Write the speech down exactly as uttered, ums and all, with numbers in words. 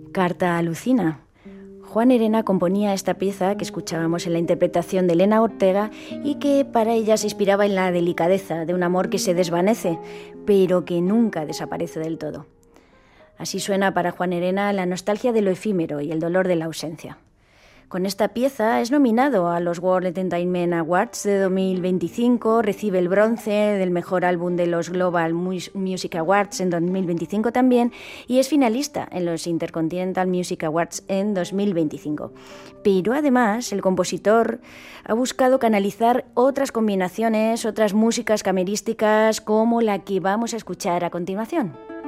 Carta a Lucina. Juan Herena componía esta pieza que escuchábamos en la interpretación de Elena Ortega y que para ella se inspiraba en la delicadeza de un amor que se desvanece, pero que nunca desaparece del todo. Así suena para Juan Herena la nostalgia de lo efímero y el dolor de la ausencia. Con esta pieza es nominado a los World Entertainment Awards de dos mil veinticinco, recibe el bronce del mejor álbum de los Global Music Awards en dos mil veinticinco también y es finalista en los Intercontinental Music Awards en dos mil veinticinco. Pero además el compositor ha buscado canalizar otras combinaciones, otras músicas camerísticas como la que vamos a escuchar a continuación.